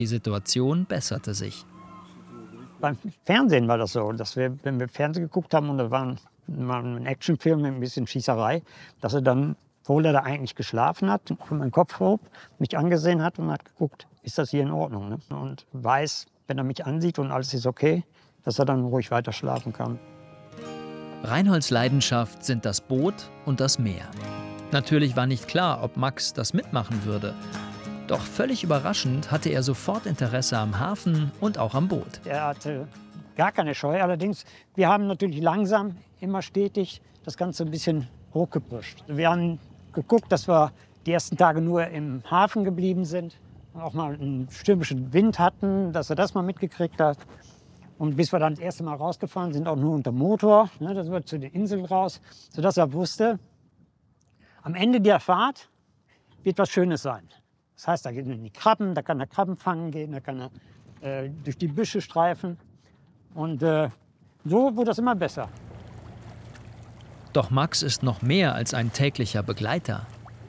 Die Situation besserte sich. Beim Fernsehen war das so, dass wir, wenn wir Fernsehen geguckt haben und da war ein Actionfilm mit ein bisschen Schießerei, dass er dann, obwohl er da eigentlich geschlafen hat, von meinem Kopf hob, mich angesehen hat und hat geguckt, ist das hier in Ordnung? Ne? Und weiß, wenn er mich ansieht und alles ist okay, dass er dann ruhig weiter schlafen kann. Reinholds Leidenschaft sind das Boot und das Meer. Natürlich war nicht klar, ob Max das mitmachen würde. Doch völlig überraschend hatte er sofort Interesse am Hafen und auch am Boot. Er hatte gar keine Scheu. Allerdings, wir haben natürlich langsam, immer stetig das Ganze ein bisschen hochgepusht. Wir haben geguckt, dass wir die ersten Tage nur im Hafen geblieben sind. Auch mal einen stürmischen Wind hatten, dass er das mal mitgekriegt hat. Und bis wir dann das erste Mal rausgefahren sind, auch nur unter Motor, ne, das war zu den Inseln raus, sodass er wusste, am Ende der Fahrt wird was Schönes sein. Das heißt, da gehen die Krabben, da kann er Krabben fangen gehen, da kann er durch die Büsche streifen. Und so wurde das immer besser. Doch Max ist noch mehr als ein täglicher Begleiter.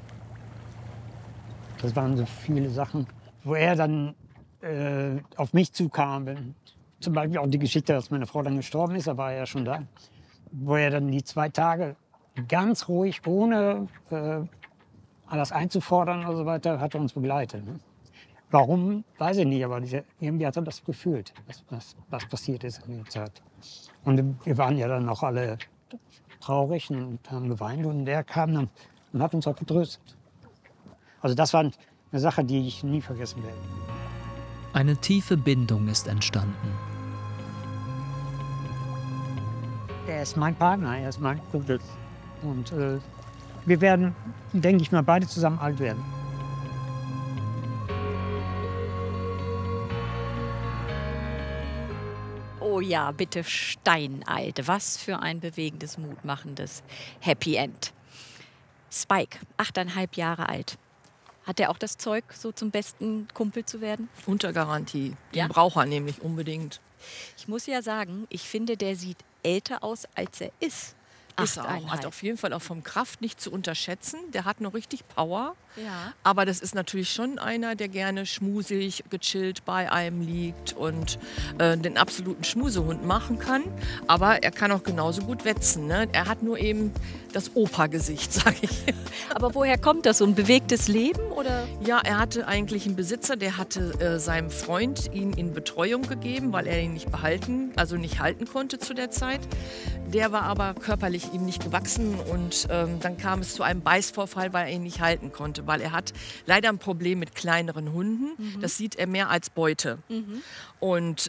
Das waren so viele Sachen, wo er dann auf mich zukam. Zum Beispiel auch die Geschichte, dass meine Frau dann gestorben ist, da war er ja schon da. Wo er dann die 2 Tage ganz ruhig, ohne alles einzufordern und so weiter, hat er uns begleitet. Ne? Warum, weiß ich nicht, aber irgendwie hat er das gefühlt, was passiert ist in der Zeit. Und wir waren ja dann auch alle traurig und haben geweint und der kam dann und hat uns auch getröstet. Also das war eine Sache, die ich nie vergessen werde. Eine tiefe Bindung ist entstanden. Er ist mein Partner, er ist mein Kumpel. Und wir werden, denke ich mal, beide zusammen alt werden. Oh ja, bitte steinalt. Was für ein bewegendes, mutmachendes Happy End. Spike, 8,5 Jahre alt. Hat er auch das Zeug, so zum besten Kumpel zu werden? Unter Garantie. Den Ja? braucht er nämlich unbedingt. Ich muss ja sagen, ich finde, der sieht älter aus, als er ist. Ist er auch. 8,5. Hat auf jeden Fall auch vom Kraft nicht zu unterschätzen. Der hat noch richtig Power. Ja. Aber das ist natürlich schon einer, der gerne schmusig, gechillt bei einem liegt und den absoluten Schmusehund machen kann. Aber er kann auch genauso gut wetzen. Ne? Er hat nur eben das Opa-Gesicht, sage ich. Aber woher kommt das? So ein bewegtes Leben? Oder? Ja, er hatte eigentlich einen Besitzer, der hatte seinem Freund ihn in Betreuung gegeben, weil er ihn nicht nicht halten konnte zu der Zeit. Der war aber körperlich ihm nicht gewachsen und dann kam es zu einem Beißvorfall, weil er ihn nicht halten konnte, weil er hat leider ein Problem mit kleineren Hunden. Das sieht er mehr als Beute. Und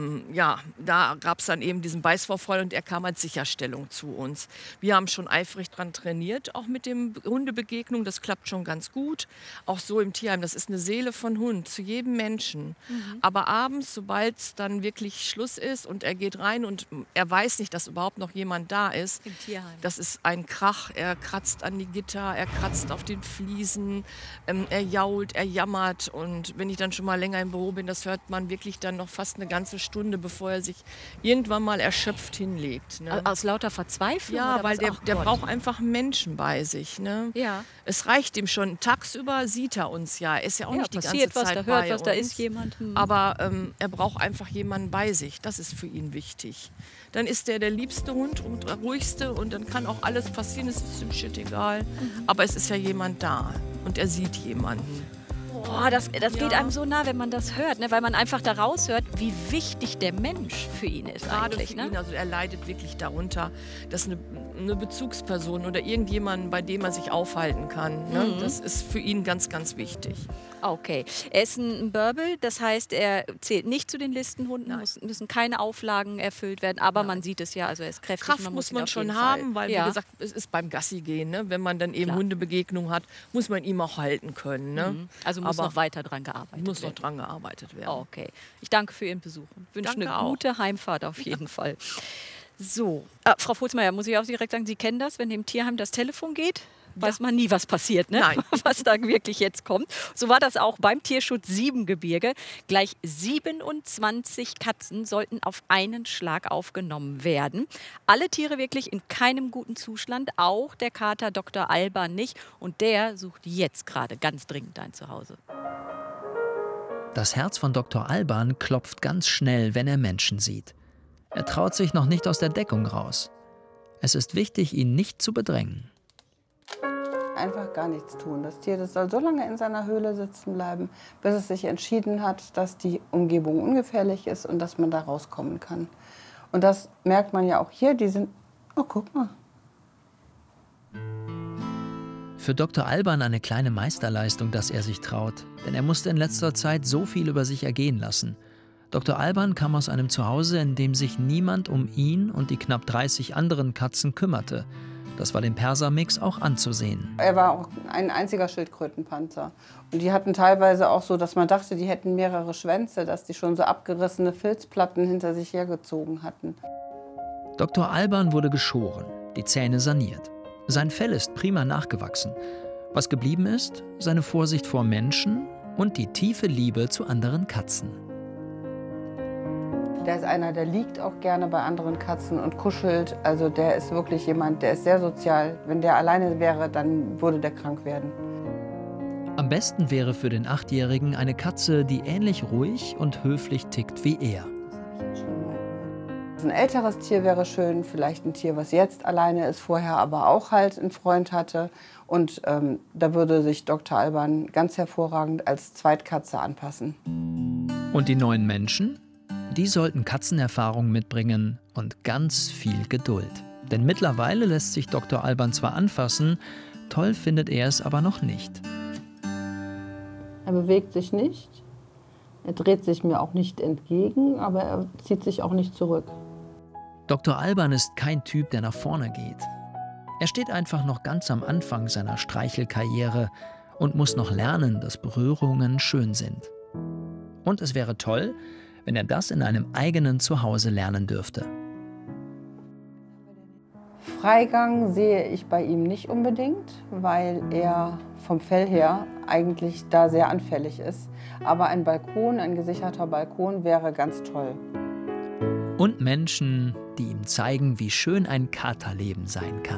da gab es dann eben diesen Beißvorfall und er kam als Sicherstellung zu uns. Wir haben schon eifrig dran trainiert, auch mit dem Hundebegegnung. Das klappt schon ganz gut. Auch so im Tierheim, das ist eine Seele von Hund zu jedem Menschen. Aber abends, sobald es dann wirklich Schluss ist und er geht rein und er weiß nicht, dass überhaupt noch jemand da ist, Im Tierheim. das ist ein Krach. Er kratzt an die Gitter, er kratzt auf den Fliesen, er jault, er jammert. Und wenn ich dann schon mal länger im Büro bin, das hört man wirklich dann noch fast eine ganze Stunde, bevor er sich irgendwann mal erschöpft hinlegt. Ne? Aus lauter Verzweiflung? Ja, oder weil was? der Ach Gott. braucht einfach einen Menschen bei sich. Ne? Ja. Es reicht ihm schon. Tagsüber sieht er uns ja. Er ist ja auch Ja, nicht die ganze passiert was, Zeit da hört bei was, da uns. ist jemand. Aber er braucht einfach jemanden bei sich. Das ist für ihn wichtig. Dann ist der liebste Hund und der ruhigste und dann kann auch alles passieren. Es ist ihm shit egal. Aber es ist ja jemand da und er sieht jemanden. Boah, das geht einem so nah, wenn man das hört, ne? Weil man einfach da raushört, wie wichtig der Mensch für ihn ist Gerade eigentlich. für Ne? ihn, also er leidet wirklich darunter, dass eine Bezugsperson oder irgendjemand, bei dem er sich aufhalten kann, ne? Das ist für ihn ganz, ganz wichtig. Okay. Er ist ein Börbel, das heißt, er zählt nicht zu den Listenhunden, müssen keine Auflagen erfüllt werden, aber man sieht es ja, also er ist kräftig. Kraft muss man schon haben, weil wie gesagt, es ist beim Gassi gehen, ne? Wenn man dann eben Hundebegegnung hat, muss man ihn auch halten können. Ne? Also muss noch weiter dran gearbeitet werden. Muss noch dran gearbeitet werden. Okay. Ich danke für Ihren Besuch und wünsche Danke eine auch. gute Heimfahrt auf jeden Fall. So, Frau Fulzmeier, muss ich auch direkt sagen, Sie kennen das, wenn im Tierheim das Telefon geht? Weiß man nie, was passiert, ne? Nein. Was da wirklich jetzt kommt. So war das auch beim Tierschutz Siebengebirge. Gleich 27 Katzen sollten auf einen Schlag aufgenommen werden. Alle Tiere wirklich in keinem guten Zustand, auch der Kater Dr. Alban nicht. Und der sucht jetzt gerade ganz dringend ein Zuhause. Das Herz von Dr. Alban klopft ganz schnell, wenn er Menschen sieht. Er traut sich noch nicht aus der Deckung raus. Es ist wichtig, ihn nicht zu bedrängen. Einfach gar nichts tun. Das Tier, das soll so lange in seiner Höhle sitzen bleiben, bis es sich entschieden hat, dass die Umgebung ungefährlich ist und dass man da rauskommen kann. Und das merkt man ja auch hier. Die sind, oh, guck mal. Für Dr. Alban eine kleine Meisterleistung, dass er sich traut. Denn er musste in letzter Zeit so viel über sich ergehen lassen. Dr. Alban kam aus einem Zuhause, in dem sich niemand um ihn und die knapp 30 anderen Katzen kümmerte. Das war dem Persermix auch anzusehen. Er war auch ein einziger Schildkrötenpanzer. Und die hatten teilweise auch so, dass man dachte, die hätten mehrere Schwänze, dass die schon so abgerissene Filzplatten hinter sich hergezogen hatten. Dr. Alban wurde geschoren, die Zähne saniert. Sein Fell ist prima nachgewachsen. Was geblieben ist, seine Vorsicht vor Menschen und die tiefe Liebe zu anderen Katzen. Der ist einer, der liegt auch gerne bei anderen Katzen und kuschelt. Also der ist wirklich jemand, der ist sehr sozial. Wenn der alleine wäre, dann würde der krank werden. Am besten wäre für den 8-Jährigen eine Katze, die ähnlich ruhig und höflich tickt wie er. Ein älteres Tier wäre schön, vielleicht ein Tier, was jetzt alleine ist, vorher aber auch halt einen Freund hatte. Und da würde sich Dr. Alban ganz hervorragend als Zweitkatze anpassen. Und die neuen Menschen? Die sollten Katzenerfahrung mitbringen und ganz viel Geduld. Denn mittlerweile lässt sich Dr. Alban zwar anfassen, toll findet er es aber noch nicht. Er bewegt sich nicht, er dreht sich mir auch nicht entgegen, aber er zieht sich auch nicht zurück. Dr. Alban ist kein Typ, der nach vorne geht. Er steht einfach noch ganz am Anfang seiner Streichelkarriere und muss noch lernen, dass Berührungen schön sind. Und es wäre toll, wenn er das in einem eigenen Zuhause lernen dürfte. Freigang sehe ich bei ihm nicht unbedingt, weil er vom Fell her eigentlich da sehr anfällig ist. Aber ein Balkon, ein gesicherter Balkon wäre ganz toll. Und Menschen, die ihm zeigen, wie schön ein Katerleben sein kann.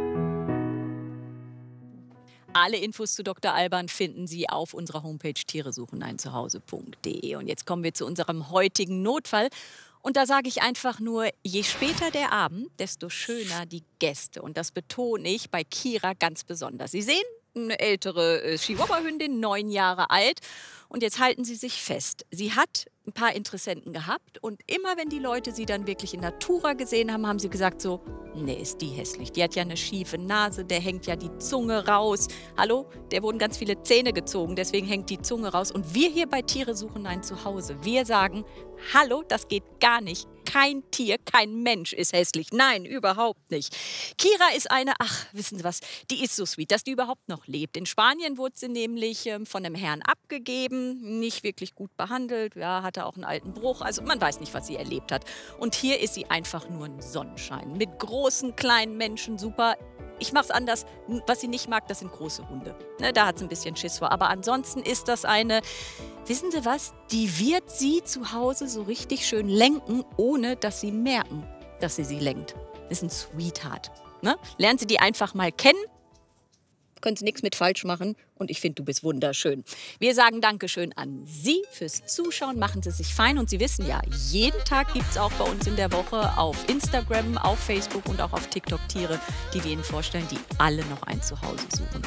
Alle Infos zu Dr. Alban finden Sie auf unserer Homepage tieresucheneinzuhause.de. Und jetzt kommen wir zu unserem heutigen Notfall. Und da sage ich einfach nur, je später der Abend, desto schöner die Gäste. Und das betone ich bei Kira ganz besonders. Sie sehen, eine ältere Chihuahua-Hündin, 9 Jahre alt. Und jetzt halten Sie sich fest. Sie hat ein paar Interessenten gehabt. Und immer wenn die Leute sie dann wirklich in Natura gesehen haben, haben sie gesagt so, nee, ist die hässlich. Die hat ja eine schiefe Nase, der hängt ja die Zunge raus. Hallo, der wurden ganz viele Zähne gezogen, deswegen hängt die Zunge raus. Und wir hier bei Tiere suchen ein Zuhause, wir sagen, hallo, das geht gar nicht. Kein Tier, kein Mensch ist hässlich. Nein, überhaupt nicht. Kira ist eine, ach, wissen Sie was, die ist so sweet, dass die überhaupt noch lebt. In Spanien wurde sie nämlich von einem Herrn abgegeben, nicht wirklich gut behandelt, ja, hatte auch einen alten Bruch. Also man weiß nicht, was sie erlebt hat. Und hier ist sie einfach nur ein Sonnenschein. Mit großen, kleinen Menschen, super. Ich mache es anders. Was sie nicht mag, das sind große Hunde. Ne, da hat sie ein bisschen Schiss vor. Aber ansonsten ist das eine, wissen Sie was, die wird sie zu Hause so richtig schön lenken, ohne dass sie merken, dass sie lenkt. Das ist ein Sweetheart. Ne? Lernen Sie die einfach mal kennen. Können Sie nichts mit falsch machen. Und ich finde, du bist wunderschön. Wir sagen Dankeschön an Sie fürs Zuschauen. Machen Sie sich fein. Und Sie wissen ja, jeden Tag gibt es auch bei uns in der Woche auf Instagram, auf Facebook und auch auf TikTok Tiere, die wir Ihnen vorstellen, die alle noch ein Zuhause suchen.